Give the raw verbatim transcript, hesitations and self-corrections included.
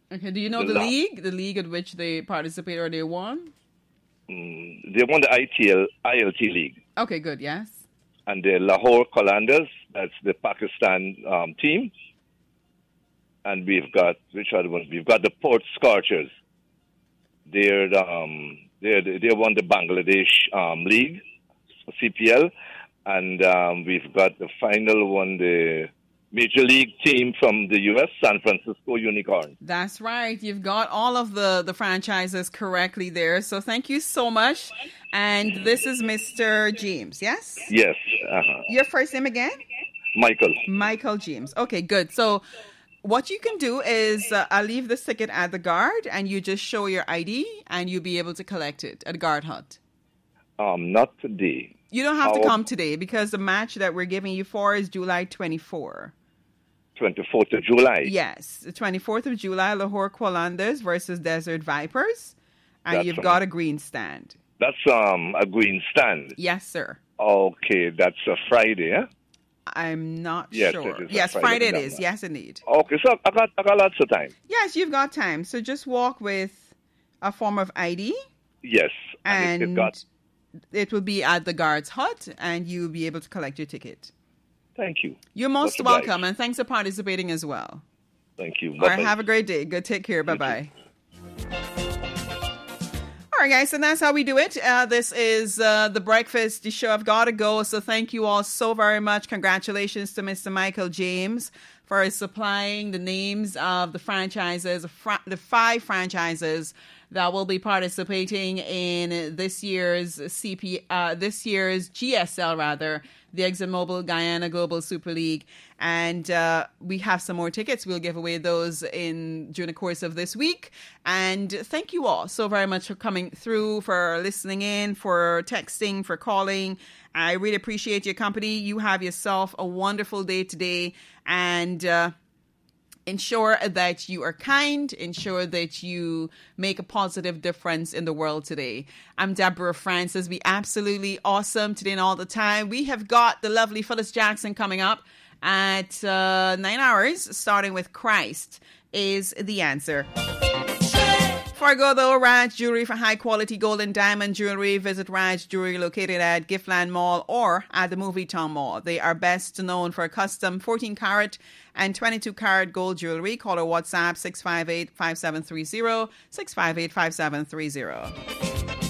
Okay. Do you know The the la- league, the league at which they participate or they won? mm, they won the I T L I L T League, Okay, good. Yes. and the Lahore Qalandars. That's the Pakistan um, team. And we've got which other ones? We've got the Port Scorchers. They're um they they won the Bangladesh um, league, C P L, and um, we've got the final one, the major league team from the U S, San Francisco Unicorn. That's right. You've got all of the, the franchises correctly there. So thank you so much. And this is Mister James, yes? Yes, uh-huh. Your first name again? Michael. Michael James. Okay, good. So what you can do is uh, I'll leave this ticket at the guard and you just show your I D and you'll be able to collect it at Guard Hut. Um, not today. You don't have How- to come today because the match that we're giving you for is July twenty-fourth. twenty-fourth of July. Yes, the twenty-fourth of July, Lahore Qalandars versus Desert Vipers. And That's you've right. got a green stand. That's um a green stand. Yes, sir. Okay, that's a Friday, eh? I'm not Yes, sure. it is a Yes, Friday, Friday it no, is. no. Yes, indeed. Okay, so I got I got lots of time. Yes, you've got time. So just walk with a form of I D Yes, and, it, it and got. it will be at the guard's hut and you'll be able to collect your ticket. Thank you. You're most Much obliged. welcome and thanks for participating as well. Thank you. All right, Bye-bye. have a great day. Good, take care. Bye-bye. All right, guys, and that's how we do it. Uh, this is uh, The Breakfast the Show. I've got to go, so thank you all so very much. Congratulations to Mister Michael James for supplying the names of the franchises, fr- the five franchises that will be participating in this year's C P, uh, this year's G S L rather, the ExxonMobil Guyana Global Super League. And uh, we have some more tickets. We'll give away those in during the course of this week. And thank you all so very much for coming through, for listening in, for texting, for calling. I really appreciate your company. You have yourself a wonderful day today. And uh, ensure that you are kind. Ensure that you make a positive difference in the world today. I'm Deborah Francis. Be absolutely awesome today and all the time. We have got the lovely Phyllis Jackson coming up at uh, nine hours, starting with Christ is the Answer. Before I go though, Raj Jewelry for high quality gold and diamond jewelry. Visit Raj Jewelry located at Giftland Mall or at the Movie Town Mall. They are best known for custom fourteen karat and twenty-two karat gold jewelry. Call or WhatsApp six five eight, five seven three zero, six five eight, five seven three zero.